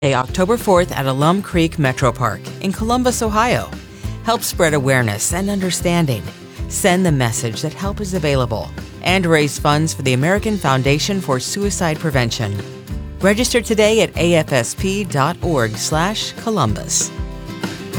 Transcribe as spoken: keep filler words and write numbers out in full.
October fourth at Alum Creek Metro Park in Columbus, Ohio. Help spread awareness and understanding. Send the message that help is available and raise funds for the American Foundation for Suicide Prevention. Register today at a f s p dot org slash Columbus.